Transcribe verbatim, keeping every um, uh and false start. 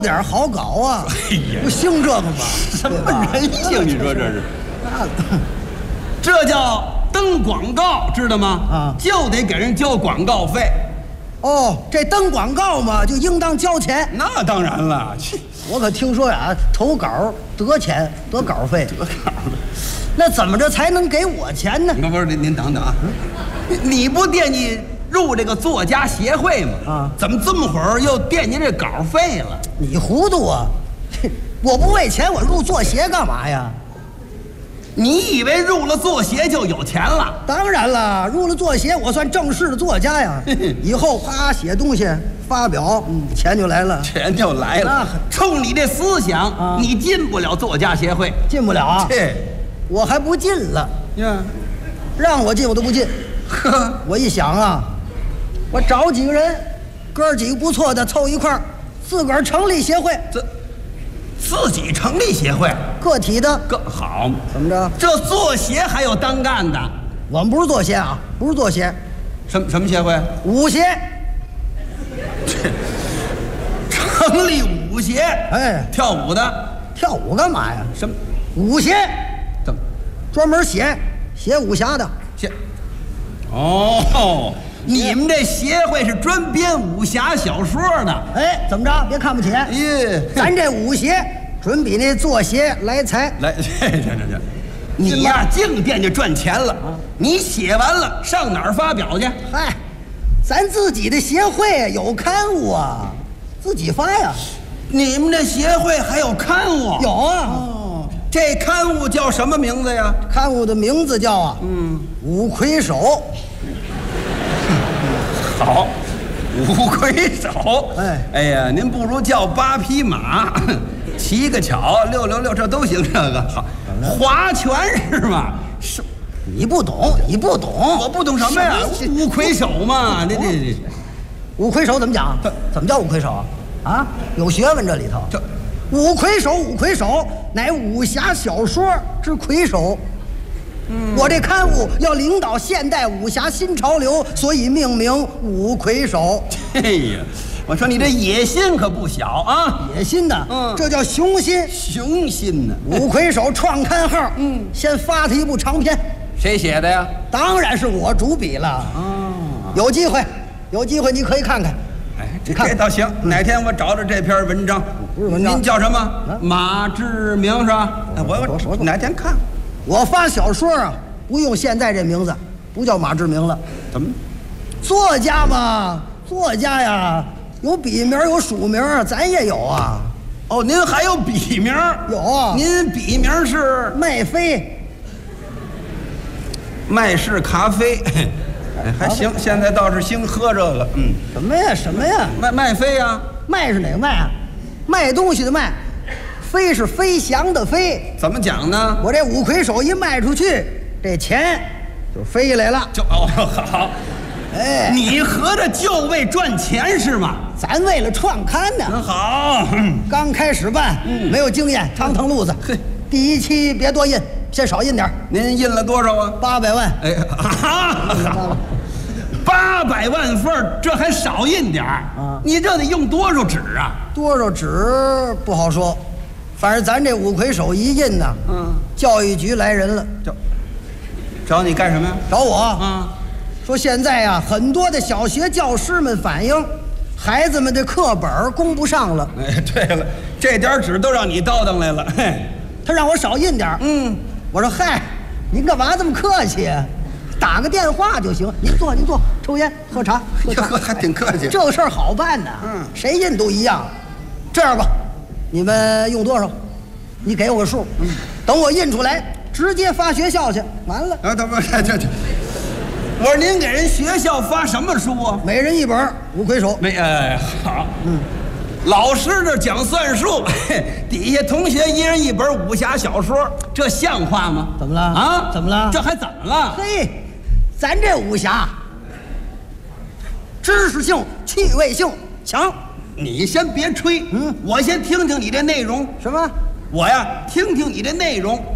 点好搞啊！哎呀，不兴这个吗？ 什么人性？你说这是？ 那这叫登广告，知道吗？ 啊， 就得给人交广告费。 哦，这登广告嘛，就应当交钱。 那当然了，去， 我可听说呀，投稿得钱，得稿费。 得稿了。 那怎么着才能给我钱呢？ 不不是，您您等等啊，你不惦记入这个作家协会吗？ 啊， 怎么这么会儿又惦记这稿费了？ 你糊涂啊！我不为钱，我入作协干嘛呀？ 你以为入了作协就有钱了？ 当然了，入了作协，我算正式的作家呀。以后啪写东西发表，嗯，钱就来了。 钱就来了。冲你这思想，啊，你进不了作家协会， 进不了啊。 对， 我还不进了呀， 让我进我都不进。呵，我一想啊，我找几个人，哥几个不错的凑一块儿，自个儿成立协会。 这自己成立协会， 个体的个好， 怎么着？ 这作协还有单干的？ 我们不是作协啊，不是作协， 什么什么协会？ 舞协。 成立舞协？ 哎， 跳舞的？ 跳舞干嘛呀？ 什么舞协？ 怎么？ 专门写写武侠的。 写？哦，你们这协会是专编武侠小说的？ 哎，怎么着？别看不起。 耶， 咱这舞协准比那作协来财。 来，这这这这，你呀，净惦记赚钱了。你写完了上哪儿发表去？ 嗨，咱自己的协会有刊物啊，自己发呀。 你们这协会还有刊物？ 有啊。 哦，这刊物叫什么名字呀？ 刊物的名字叫啊，嗯，五魁首。 好，五魁首。哎哎呀，您不如叫八匹马，骑个巧，六六六，这都行。这个好，划拳是吗？是， 你不懂，你不懂， 我不懂什么呀？五魁首嘛，这这这， 五魁首怎么讲？怎么叫五魁首啊？啊，有学问这里头。这五魁首，五魁首乃武侠小说之魁首。嗯，我这刊物要领导现代武侠新潮流，所以命名五魁首。 哎呀，我说你这野心可不小啊！ 野心的，嗯，这叫雄心。 雄心呢？ 五魁首创刊号，嗯，先发他一部长篇。 谁写的呀？ 当然是我主笔了。哦，有机会，有机会你可以看看。 哎，这这倒行。哪天我找找这篇文章。 不是文章， 您叫什么？马志明是吧？哎，我我哪天看。 我发小说啊，不用现在这名字，不叫马志明了。 怎么？ 作家嘛，作家呀，有笔名有署名，咱也有啊。 哦，您还有笔名？ 有啊。 您笔名是麦飞， 麦氏咖啡。哎，还行，现在倒是兴喝这个。嗯， 什么呀？什么呀？ 麦麦飞呀？ 麦是哪个麦啊？卖东西的卖。飞是飞翔的飞， 怎么讲呢？ 我这五魁首一卖出去，这钱就飞来了。 就哦好，哎，你合着就为赚钱是吗？ 咱为了创刊呢。 那好， 刚开始办，嗯，没有经验，趟腾路子。嘿，第一期别多印，先少印点。 您印了多少啊？ 八百万。 哎，啊，八百万份，这还少印点儿啊？你这得用多少纸啊？ 多少纸不好说。反正咱这五魁首一印呢，嗯，教育局来人了， 找找你干什么呀？ 找我啊，说现在呀，很多的小学教师们反映，孩子们的课本供不上了。 哎，对了，这点纸都让你叨叨来了。嘿， 他让我少印点。嗯，我说嗨，您干嘛这么客气呀？打个电话就行。您坐，您坐，抽烟喝茶。喝茶还挺客气。 这个事儿好办的，嗯，谁印都一样。这样吧。你们用多少？你给我个数，嗯，等我印出来，直接发学校去。完了啊，等会儿，这这，我说您给人学校发什么书啊？ 每人一本五魁首。 没，哎，好，嗯，老师这讲算术，底下同学一人一本武侠小说，这像话吗？ 怎么了？ 啊？ 怎么了？ 这还怎么了？ 嘿，咱这武侠，知识性、趣味性强。 你先别吹，嗯，我先听听你这内容。 什么？ 我呀，听听你这内容。